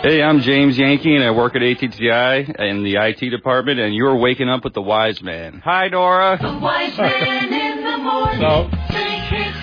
Hey, I'm James Yankee, and I work at ATTI in the IT department, and you're waking up with the Wise Man. Hi, Dora. The Wise Man in the morning. So, Big Hits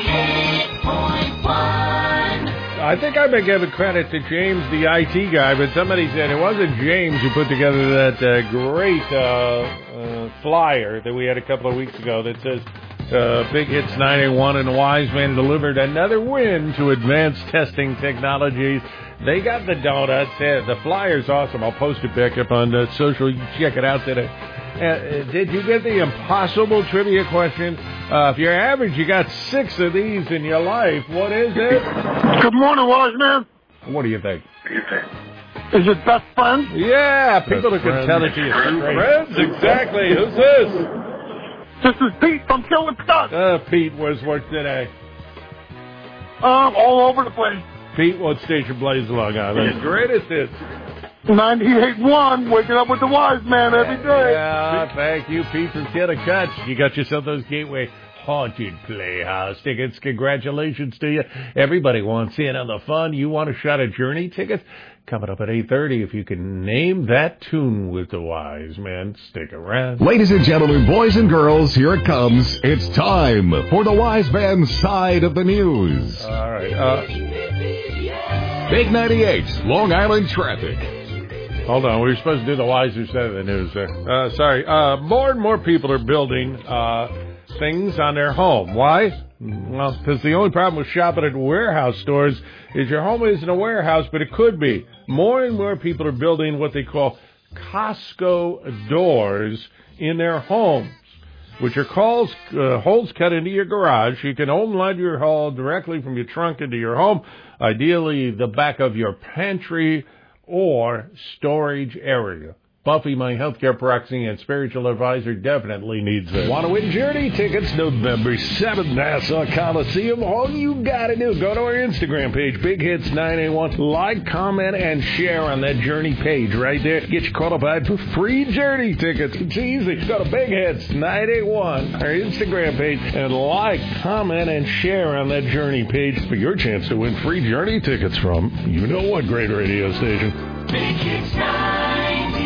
98.1. I think I've been giving credit to James, the IT guy, but somebody said it wasn't James who put together that great flyer that we had a couple of weeks ago that says Big Hits 981 and the Wise Man delivered another win to advanced testing technologies. They got the donuts. The flyer's awesome. I'll post it back up on social. You can check it out today. Did you get the impossible trivia question? If you're average, you got 6 of these in your life. What is it? Good morning, Wise Man. What do you think? Is it best friend? Yeah, people who can tell it to you. Friends, exactly. Who's this? This is Pete from Killing Scott. Pete, where's work today? All over the place. Pete, what station plays Long Island? Great at this. 98.1, waking up with the Wise Man every day. Yeah, thank you, Pete from Kennicott. You got yourself those Gateway Haunted Playhouse tickets. Congratulations to you. Everybody wants in on the fun. You want a shot at Journey tickets? Coming up at 8:30. If you can name that tune with the Wise Man, stick around. Ladies and gentlemen, boys and girls, here it comes. It's time for the Wise Man's side of the news. All right. Big 98, Long Island traffic. Hold on. We were supposed to do the wiser side of the news there. Sorry. More and more people are building things on their home. Why? Well, because the only problem with shopping at warehouse stores is your home isn't a warehouse, but it could be. More and more people are building what they call Costco doors in their homes, which are holes cut into your garage. You can unload your haul directly from your trunk into your home, ideally the back of your pantry or storage area. Buffy, my healthcare proxy and spiritual advisor, definitely needs this. Want to win Journey tickets November 7th, Nassau Coliseum? All you got to do, go to our Instagram page, Big Hits 981. Like, comment, and share on that Journey page right there. Get you qualified for free Journey tickets. It's easy. Go to Big Hits 981, our Instagram page, and like, comment, and share on that Journey page for your chance to win free Journey tickets from you know what great radio station. Big Hits 98.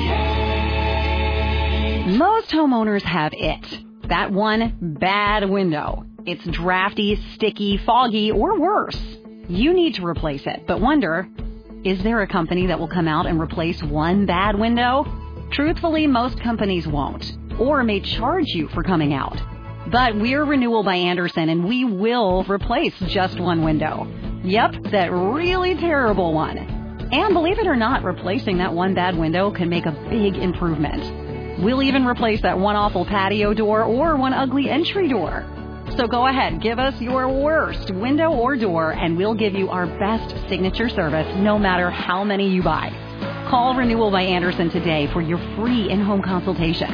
Most homeowners have it. That one bad window. It's drafty, sticky, foggy, or worse. You need to replace it, but wonder, is there a company that will come out and replace one bad window? Truthfully, most companies won't, or may charge you for coming out. But we're Renewal by Andersen, and we will replace just one window. Yep, that really terrible one. And believe it or not, replacing that one bad window can make a big improvement. We'll even replace that one awful patio door or one ugly entry door. So go ahead, give us your worst window or door, and we'll give you our best signature service no matter how many you buy. Call Renewal by Andersen today for your free in-home consultation.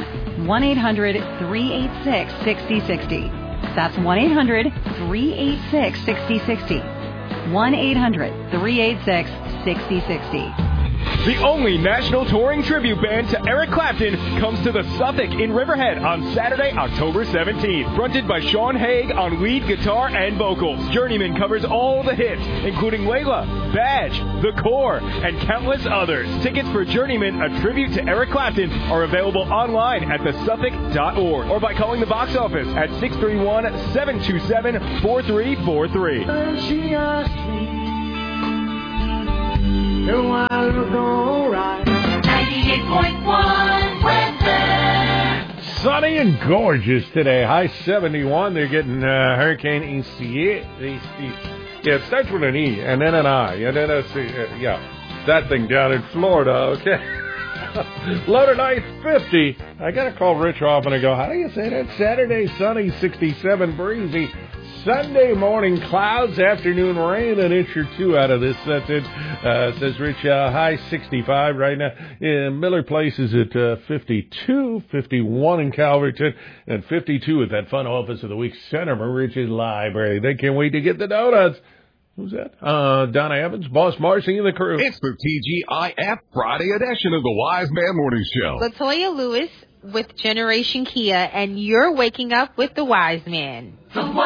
1-800-386-6060. That's 1-800-386-6060. 1-800-386-6060. The only national touring tribute band to Eric Clapton comes to the Suffolk in Riverhead on Saturday, October 17th. Fronted by Sean Haig on lead guitar and vocals. Journeyman covers all the hits, including Layla, Badge, The Core, and countless others. Tickets for Journeyman, a tribute to Eric Clapton, are available online at thesuffolk.org or by calling the box office at 631-727-4343. She asked me, do I look alright? 98.1 weather. Sunny and gorgeous today. High 71. They're getting Hurricane Isaias. Yeah, it starts with an E and then an I and then a C. Yeah, that thing down in Florida. Okay. Low tonight 50. I gotta call Rich often and go, how do you say that? Saturday sunny, 67 breezy. Sunday morning clouds, afternoon rain, an inch or two out of this. That's it. Says Rich, high 65 right now. Miller Place is at 52, 51 in Calverton, and 52 at that fun office of the week, Center Meridian Library. They can't wait to get the donuts. Who's that? Donna Evans, Boss Marcy, and the crew. It's the TGIF Friday edition of the Wise Man Morning Show. Latoya Lewis with Generation Kia, and you're waking up with the Wise Man. The